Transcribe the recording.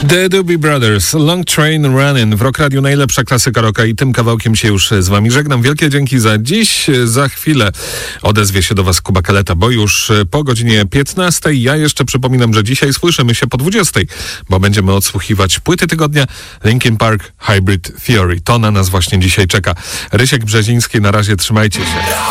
The Doobie Brothers, Long Train Running w Rock Radio, najlepsza klasyka rocka i tym kawałkiem się już z wami żegnam. Wielkie dzięki za dziś. Za chwilę odezwie się do was Kuba Kaleta, bo już po godzinie 15. Ja jeszcze przypominam, że dzisiaj słyszymy się po 20, bo będziemy odsłuchiwać płyty tygodnia Linkin Park Hybrid Theory. To na nas właśnie dzisiaj czeka. Rysiek Brzeziński, na razie trzymajcie się.